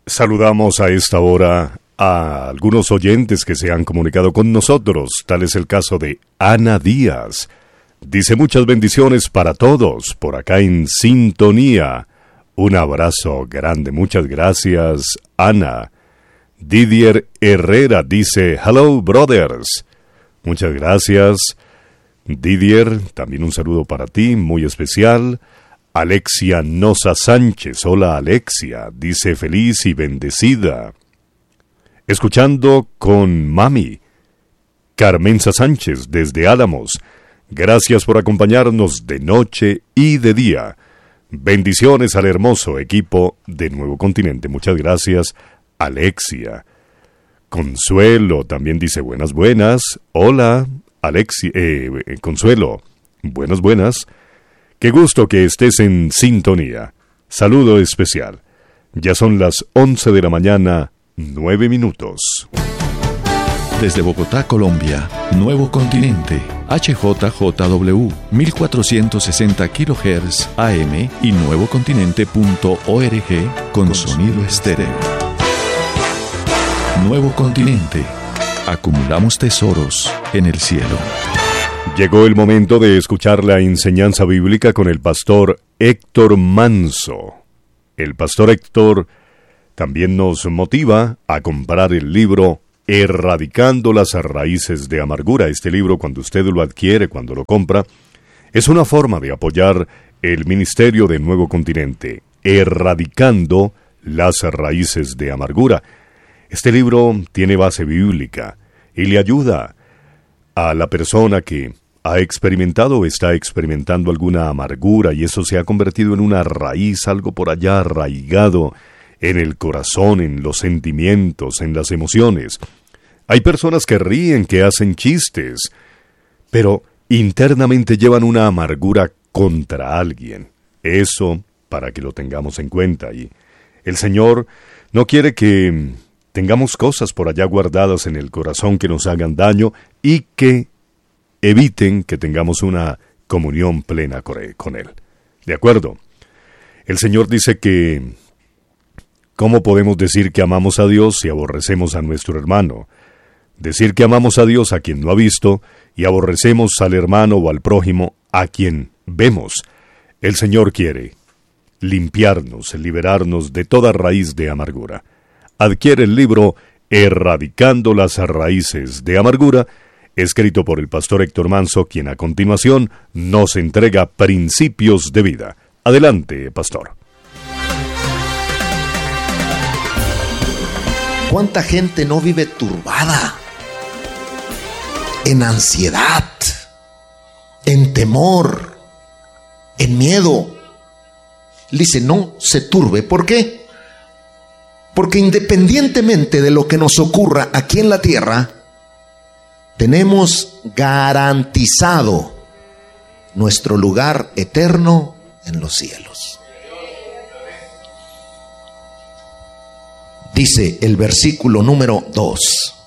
Saludamos a esta hora a algunos oyentes que se han comunicado con nosotros. Tal es el caso de Ana Díaz. Dice muchas bendiciones para todos por acá en sintonía. Un abrazo grande, muchas gracias, Ana. Didier Herrera dice, hello brothers. Muchas gracias, Didier. También un saludo para ti, muy especial. Alexia Noza Sánchez, hola Alexia, dice feliz y bendecida. Escuchando con mami. Carmenza Sánchez desde Álamos, gracias por acompañarnos de noche y de día. Bendiciones al hermoso equipo de Nuevo Continente, muchas gracias Alexia. Consuelo también dice buenas. Hola Alexia, Consuelo, buenas. Qué gusto que estés en sintonía. Saludo especial. Ya son las 11 de la mañana, 9 minutos. Desde Bogotá, Colombia, Nuevo Continente, HJJW, 1460 kHz AM y nuevocontinente.org con sonido estéreo. Nuevo Continente. Acumulamos tesoros en el cielo. Llegó el momento de escuchar la enseñanza bíblica con el pastor Héctor Manso. El pastor Héctor también nos motiva a comprar el libro Erradicando las raíces de amargura. Este libro, cuando usted lo adquiere, cuando lo compra, es una forma de apoyar el ministerio de Nuevo Continente, Erradicando las raíces de amargura. Este libro tiene base bíblica y le ayuda a la persona que ha experimentado o está experimentando alguna amargura y eso se ha convertido en una raíz, algo por allá arraigado en el corazón, en los sentimientos, en las emociones. Hay personas que ríen, que hacen chistes, pero internamente llevan una amargura contra alguien. Eso para que lo tengamos en cuenta. Y el Señor no quiere que tengamos cosas por allá guardadas en el corazón que nos hagan daño y que eviten que tengamos una comunión plena con Él. ¿De acuerdo? El Señor dice que ¿cómo podemos decir que amamos a Dios si aborrecemos a nuestro hermano? Decir que amamos a Dios a quien no ha visto y aborrecemos al hermano o al prójimo a quien vemos. El Señor quiere limpiarnos, liberarnos de toda raíz de amargura. Adquiere el libro Erradicando las raíces de amargura, escrito por el pastor Héctor Manso, quien a continuación nos entrega principios de vida. Adelante, pastor. ¿Cuánta gente no vive turbada, en ansiedad, en temor, en miedo? Dice, no se turbe. ¿Por qué? Porque independientemente de lo que nos ocurra aquí en la tierra, tenemos garantizado nuestro lugar eterno en los cielos. Dice el versículo número 2.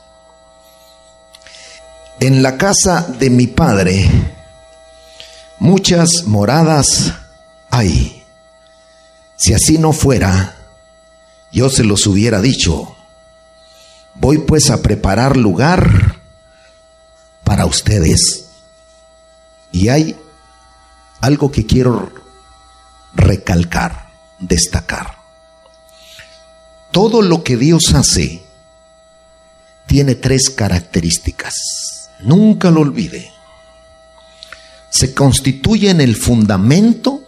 En la casa de mi Padre muchas moradas hay. Si así no fuera, yo se los hubiera dicho. Voy pues a preparar lugar para ustedes. Y hay algo que quiero recalcar, destacar. Todo lo que Dios hace tiene 3 características. Nunca lo olvide. Se constituye en el fundamento,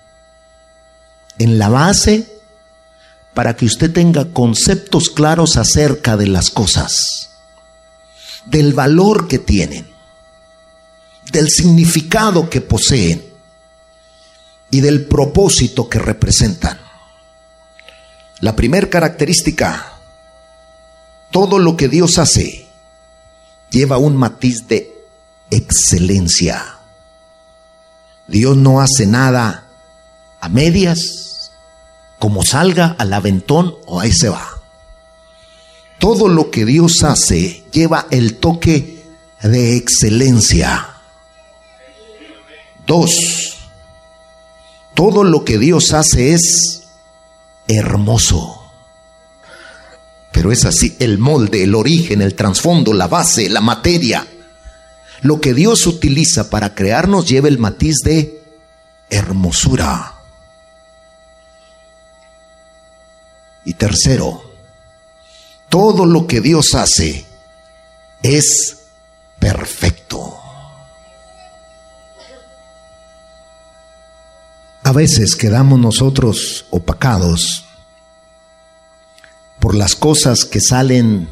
en la base, para que usted tenga conceptos claros acerca de las cosas, del valor que tienen, del significado que poseen y del propósito que representan. La primera característica, todo lo que Dios hace lleva un matiz de excelencia. Dios no hace nada a medias, como salga al aventón o ahí se va. Todo lo que Dios hace lleva el toque de excelencia. 2, todo lo que Dios hace es hermoso. Pero es así, el molde, el origen, el trasfondo, la base, la materia. Lo que Dios utiliza para crearnos lleva el matiz de hermosura. Y tercero, todo lo que Dios hace es perfecto. A veces quedamos nosotros opacados por las cosas que salen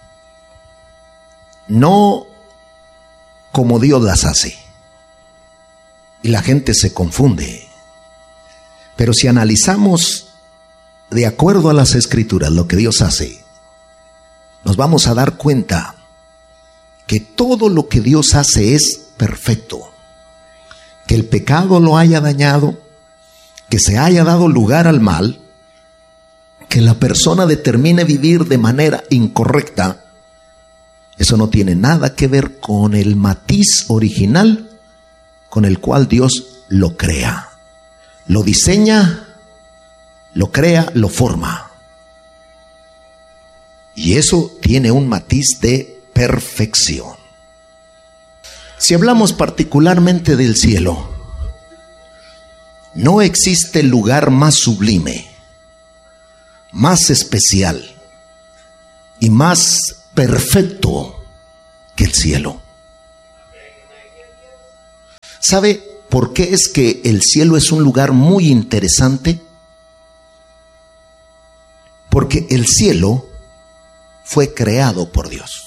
no como Dios las hace. Y la gente se confunde. Pero si analizamos de acuerdo a las Escrituras lo que Dios hace, nos vamos a dar cuenta que todo lo que Dios hace es perfecto. Que el pecado lo haya dañado, que se haya dado lugar al mal, que la persona determine vivir de manera incorrecta, eso no tiene nada que ver con el matiz original con el cual Dios lo crea. Lo diseña, lo crea, lo forma. Y eso tiene un matiz de perfección. Si hablamos particularmente del cielo, no existe lugar más sublime, más especial y más perfecto que el cielo. ¿Sabe por qué es que el cielo es un lugar muy interesante? Porque el cielo fue creado por Dios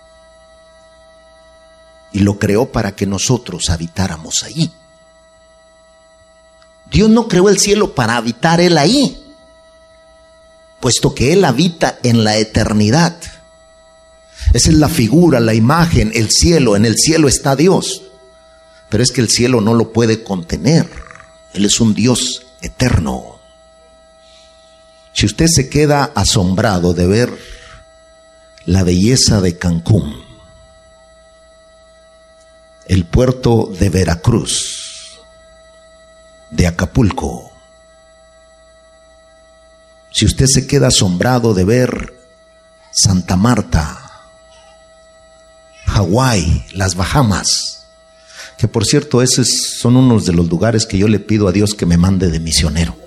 y lo creó para que nosotros habitáramos allí. Dios no creó el cielo para habitar Él ahí, puesto que Él habita en la eternidad. Esa es la figura, la imagen, el cielo. En el cielo está Dios. Pero es que el cielo no lo puede contener. Él es un Dios eterno. Si usted se queda asombrado de ver la belleza de Cancún, el puerto de Veracruz, de Acapulco, si usted se queda asombrado de ver Santa Marta, Hawái, las Bahamas, que por cierto esos son unos de los lugares que yo le pido a Dios que me mande de misionero.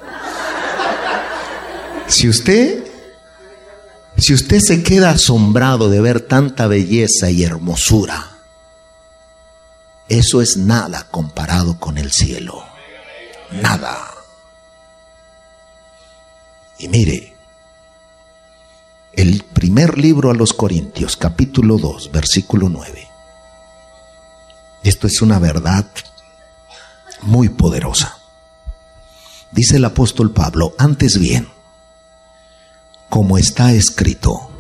Si usted se queda asombrado de ver tanta belleza y hermosura, eso es nada comparado con el cielo. Nada. Y mire, el primer libro a los Corintios, capítulo 2, versículo 9. Esto es una verdad muy poderosa. Dice el apóstol Pablo: antes bien, como está escrito,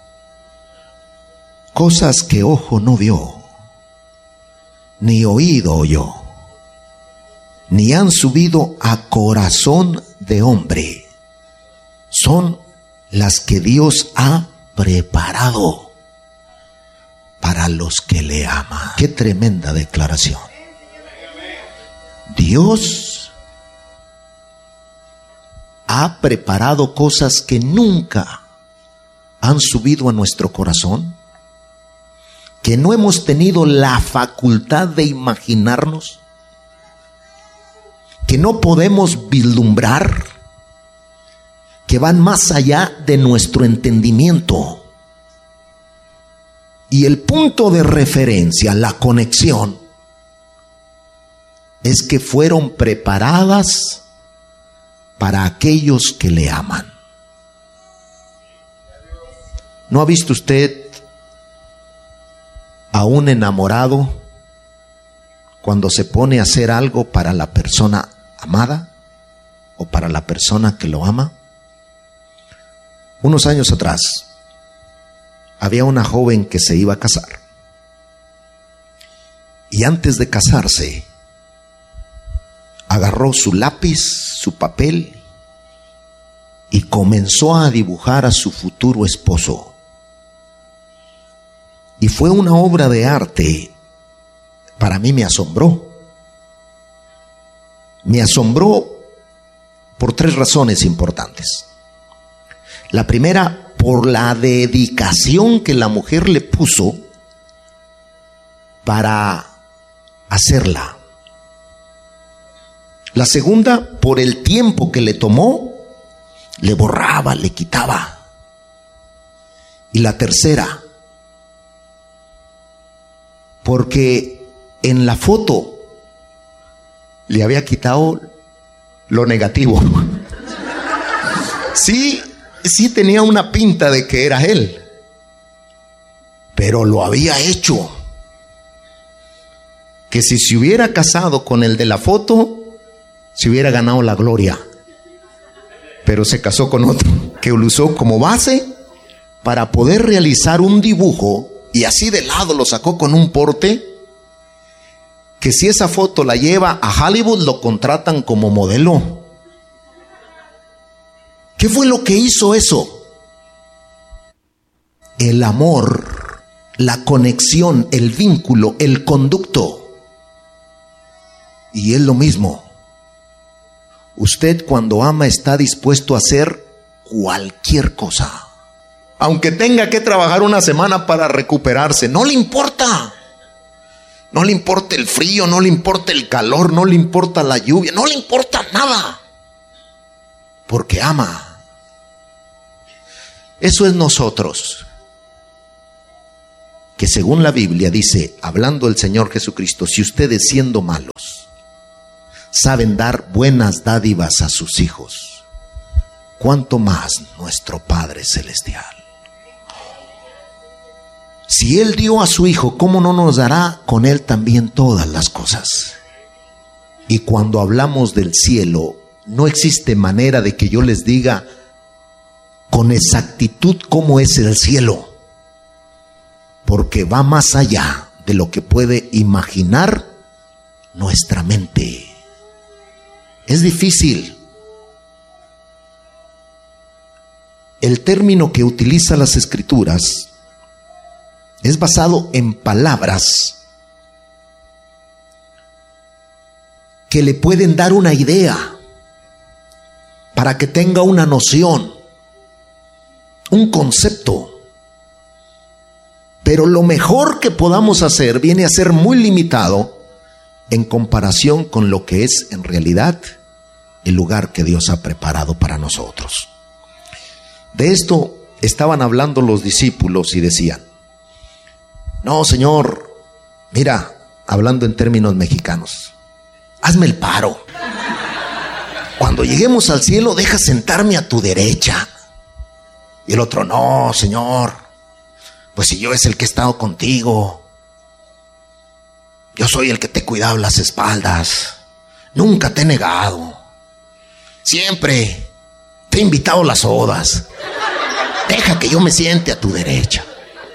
cosas que ojo no vio, ni oído oyó, ni han subido a corazón de hombre, son las que Dios ha preparado para los que le aman. Qué tremenda declaración. Dios ha preparado cosas que nunca han subido a nuestro corazón, que no hemos tenido la facultad de imaginarnos, que no podemos vislumbrar, que van más allá de nuestro entendimiento. Y el punto de referencia, la conexión, es que fueron preparadas para aquellos que le aman. ¿No ha visto usted a un enamorado cuando se pone a hacer algo para la persona amada o para la persona que lo ama? Unos años atrás había una joven que se iba a casar, y antes de casarse agarró su lápiz, su papel, y comenzó a dibujar a su futuro esposo. Y fue una obra de arte. Para mí me asombró. Me asombró por tres razones importantes. La primera, por la dedicación que la mujer le puso para hacerla. La segunda, por el tiempo que le tomó, le borraba, le quitaba. Y la tercera, porque en la foto le había quitado lo negativo. Sí tenía una pinta de que era él, pero lo había hecho. Que si se hubiera casado con el de la foto, se hubiera ganado la gloria. Pero se casó con otro, que lo usó como base para poder realizar un dibujo, y así de lado lo sacó con un porte, que si esa foto la lleva a Hollywood, lo contratan como modelo. ¿Qué fue lo que hizo eso? El amor, la conexión, el vínculo, el conducto. Y es lo mismo. Usted cuando ama está dispuesto a hacer cualquier cosa. Aunque tenga que trabajar una semana para recuperarse, no le importa. No le importa el frío, no le importa el calor, no le importa la lluvia, no le importa nada. Porque ama. Eso es nosotros. Que según la Biblia dice, hablando el Señor Jesucristo, si ustedes siendo malos saben dar buenas dádivas a sus hijos, ¿cuánto más nuestro Padre Celestial? Si Él dio a su Hijo, ¿cómo no nos dará con Él también todas las cosas? Y cuando hablamos del cielo, no existe manera de que yo les diga con exactitud cómo es el cielo, porque va más allá de lo que puede imaginar nuestra mente. Es difícil. El término que utiliza las Escrituras es basado en palabras que le pueden dar una idea para que tenga una noción, un concepto. Pero lo mejor que podamos hacer viene a ser muy limitado en comparación con lo que es en realidad el lugar que Dios ha preparado para nosotros. De esto estaban hablando los discípulos y decían: no, Señor, mira, hablando en términos mexicanos, hazme el paro. Cuando lleguemos al cielo, deja sentarme a tu derecha. Y el otro: no, Señor, pues si yo es el que he estado contigo, yo soy el que te he cuidado las espaldas, nunca te he negado, siempre te he invitado a las bodas, deja que yo me siente a tu derecha.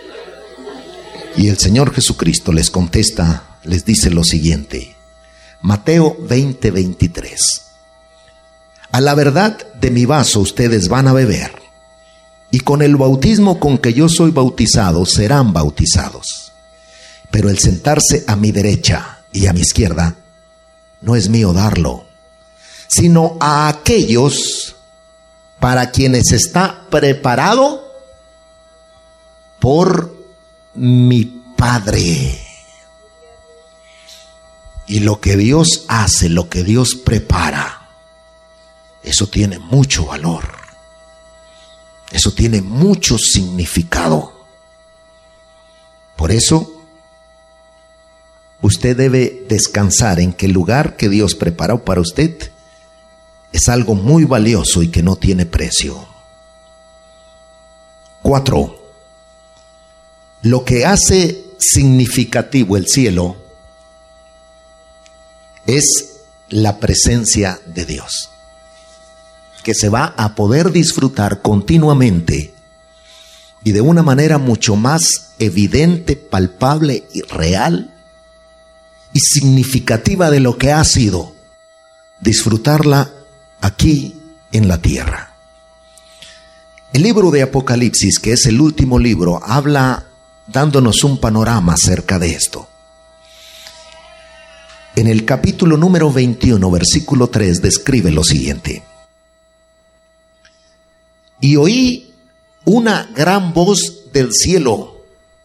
Y el Señor Jesucristo les contesta, les dice lo siguiente, Mateo 20:23: a la verdad de mi vaso ustedes van a beber, y con el bautismo con que yo soy bautizado serán bautizados. Pero el sentarse a mi derecha y a mi izquierda no es mío darlo, sino a aquellos para quienes está preparado por mi Padre. Y lo que Dios hace, lo que Dios prepara, eso tiene mucho valor. Eso tiene mucho significado. Por eso, usted debe descansar en que el lugar que Dios preparó para usted es algo muy valioso y que no tiene precio. 4. Lo que hace significativo el cielo es la presencia de Dios, que se va a poder disfrutar continuamente y de una manera mucho más evidente, palpable y real y significativa de lo que ha sido disfrutarla aquí en la tierra. El libro de Apocalipsis, que es el último libro, habla dándonos un panorama acerca de esto. En el capítulo número 21, versículo 3, describe lo siguiente: y oí una gran voz del cielo,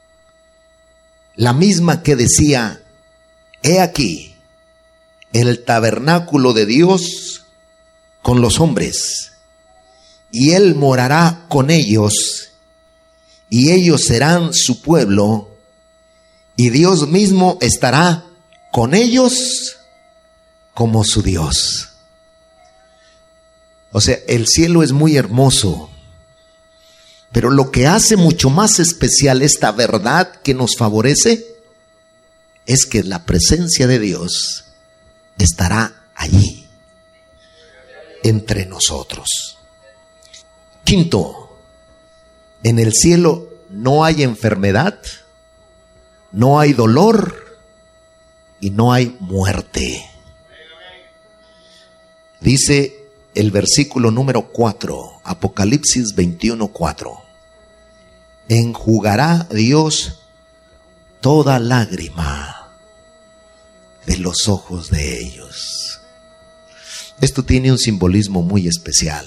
la misma que decía: he aquí el tabernáculo de Dios con los hombres, y Él morará con ellos, y ellos serán su pueblo, y Dios mismo estará con ellos como su Dios. O sea, el cielo es muy hermoso, pero lo que hace mucho más especial esta verdad que nos favorece es que la presencia de Dios estará allí, entre nosotros. Quinto, en el cielo no hay enfermedad, no hay dolor y no hay muerte. Dice el versículo número 4, Apocalipsis 21:4. Enjugará Dios toda lágrima de los ojos de ellos. Esto tiene un simbolismo muy especial,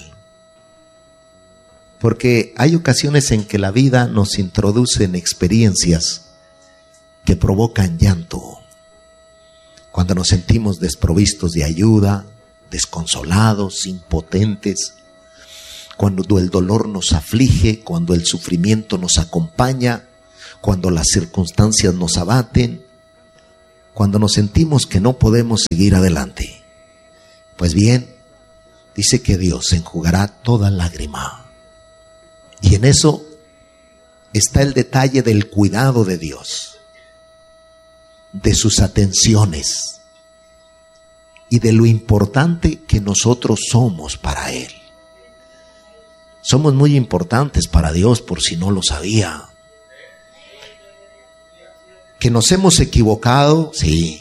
porque hay ocasiones en que la vida nos introduce en experiencias que provocan llanto, cuando nos sentimos desprovistos de ayuda, desconsolados, impotentes, cuando el dolor nos aflige, cuando el sufrimiento nos acompaña, cuando las circunstancias nos abaten, cuando nos sentimos que no podemos seguir adelante. Pues bien, dice que Dios enjugará toda lágrima. Y en eso está el detalle del cuidado de Dios, de sus atenciones y de lo importante que nosotros somos para Él. Somos muy importantes para Dios, por si no lo sabía. Que nos hemos equivocado, sí.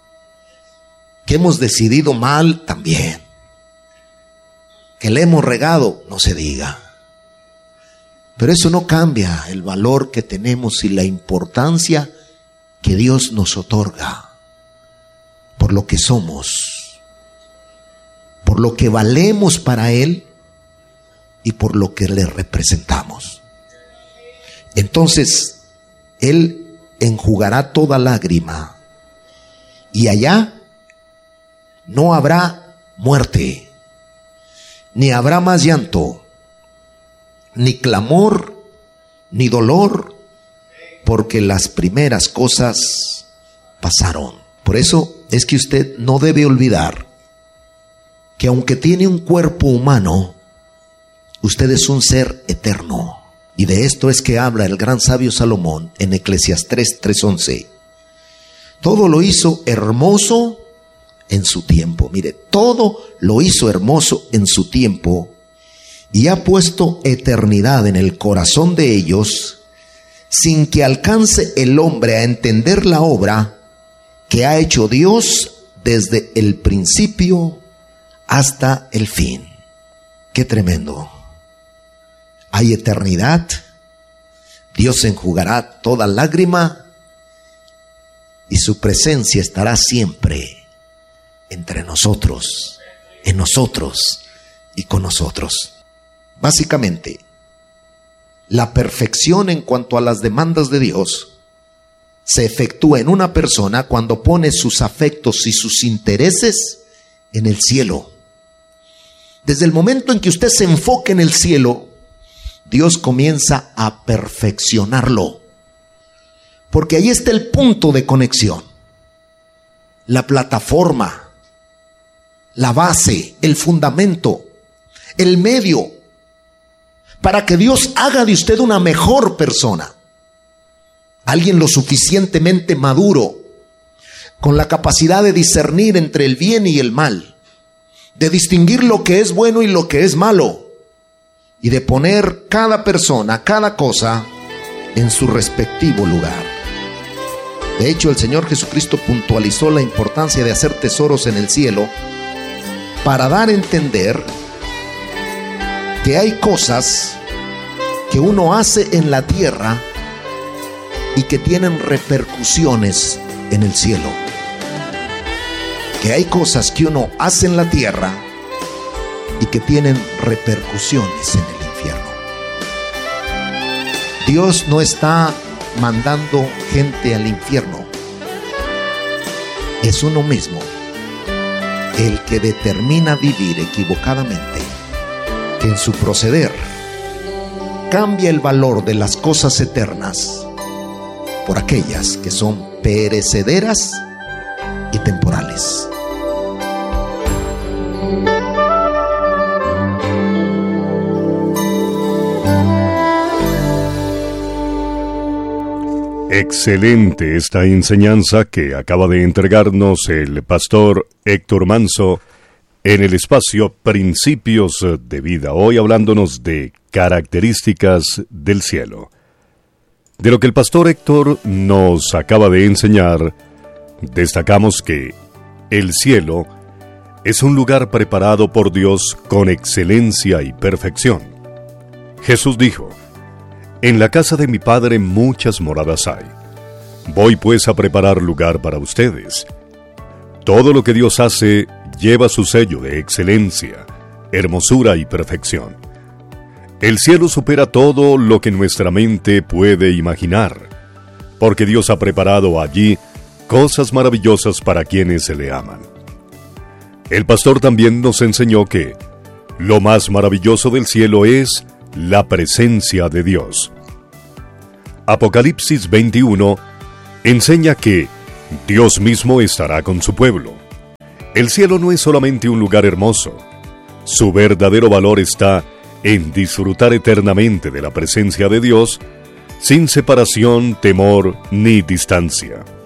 Que hemos decidido mal, también. Que le hemos regado, no se diga. Pero eso no cambia el valor que tenemos y la importancia que Dios nos otorga por lo que somos, por lo que valemos para Él y por lo que le representamos. Entonces, Él enjugará toda lágrima, y allá no habrá muerte, ni habrá más llanto, ni clamor, ni dolor, porque las primeras cosas pasaron. Por eso es que usted no debe olvidar que aunque tiene un cuerpo humano, usted es un ser eterno. Y de esto es que habla el gran sabio Salomón en Eclesiastés 3:11. Todo lo hizo hermoso en su tiempo. Mire, todo lo hizo hermoso en su tiempo, y ha puesto eternidad en el corazón de ellos, sin que alcance el hombre a entender la obra que ha hecho Dios desde el principio hasta el fin. ¡Qué tremendo! Hay eternidad, Dios enjugará toda lágrima, y su presencia estará siempre entre nosotros, en nosotros y con nosotros. Básicamente, la perfección en cuanto a las demandas de Dios se efectúa en una persona cuando pone sus afectos y sus intereses en el cielo. Desde el momento en que usted se enfoque en el cielo, Dios comienza a perfeccionarlo, porque ahí está el punto de conexión, la plataforma, la base, el fundamento, el medio, para que Dios haga de usted una mejor persona, alguien lo suficientemente maduro, con la capacidad de discernir entre el bien y el mal, de distinguir lo que es bueno y lo que es malo, y de poner cada persona, cada cosa en su respectivo lugar. De hecho, el Señor Jesucristo puntualizó la importancia de hacer tesoros en el cielo para dar a entender que hay cosas que uno hace en la tierra y que tienen repercusiones en el cielo. Que hay cosas que uno hace en la tierra y que tienen repercusiones en el infierno. Dios no está mandando gente al infierno. Es uno mismo el que determina vivir equivocadamente, que en su proceder cambia el valor de las cosas eternas por aquellas que son perecederas y temporales. Excelente esta enseñanza que acaba de entregarnos el pastor Héctor Manso en el espacio Principios de Vida, hoy hablándonos de características del cielo. De lo que el pastor Héctor nos acaba de enseñar, destacamos que el cielo es un lugar preparado por Dios con excelencia y perfección. Jesús dijo: en la casa de mi Padre muchas moradas hay. Voy pues a preparar lugar para ustedes. Todo lo que Dios hace lleva su sello de excelencia, hermosura y perfección. El cielo supera todo lo que nuestra mente puede imaginar, porque Dios ha preparado allí cosas maravillosas para quienes se le aman. El pastor también nos enseñó que lo más maravilloso del cielo es la presencia de Dios. Apocalipsis 21 enseña que Dios mismo estará con su pueblo. El cielo no es solamente un lugar hermoso. Su verdadero valor está en disfrutar eternamente de la presencia de Dios, sin separación, temor ni distancia.